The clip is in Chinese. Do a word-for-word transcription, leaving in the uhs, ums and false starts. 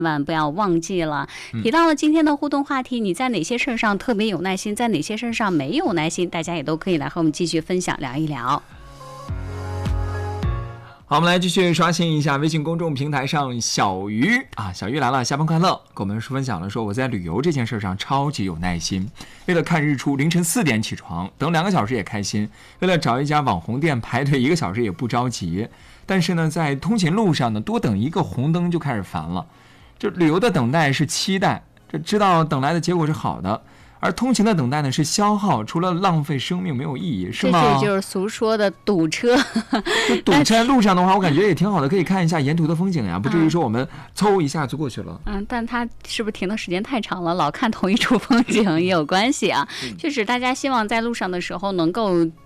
万不要忘记了。提到了今天的互动话题，你在哪些事儿上特别有耐心，在哪些事儿上没有耐心，大家也都可以来和我们继续分享聊一聊。 好，我们来继续刷新一下微信公众平台上小鱼啊，小鱼来了，下班快乐，跟我们分享了说我在旅游这件事上超级有耐心，为了看日出凌晨四点起床，等两个小时也开心，为了找一家网红店排队一个小时也不着急，但是呢，在通勤路上呢，多等一个红灯就开始烦了。这旅游的等待是期待，这知道等来的结果是好的。而通勤的等待呢是消耗，除了浪费生命没有意义，是吗？ 这就是俗说的堵车。 堵在路上的话，我感觉也挺好的，可以看一下沿途的风景呀，不至于说我们嗖一下就过去了。 嗯，但它是不是停的时间太长了，老看同一处风景也有关系啊？就是大家希望在路上的时候能够